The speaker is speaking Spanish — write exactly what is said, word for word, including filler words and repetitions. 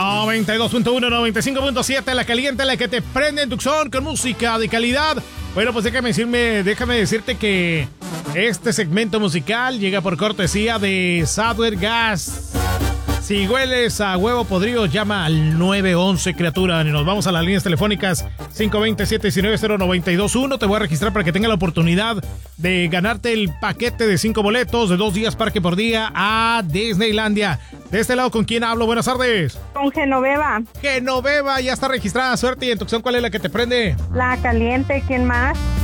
noventa y dos punto uno, noventa y cinco punto siete, la caliente, la que te prende en Tucson con música de calidad. Bueno, pues déjame decirme, déjame decirte que este segmento musical llega por cortesía de Southwest Gas. Si hueles a huevo podrido, llama al nueve once, criatura. Y nos vamos a las líneas telefónicas cinco dos cero, siete uno nueve, cero nueve dos uno. Te voy a registrar para que tenga la oportunidad de ganarte el paquete de cinco boletos de dos días parque por día a Disneylandia. De este lado, ¿con quién hablo? Buenas tardes. Con Genoveva. Genoveva, ya está registrada. Suerte. ¿Y en Tucson cuál es la que te prende? La caliente, ¿quién más?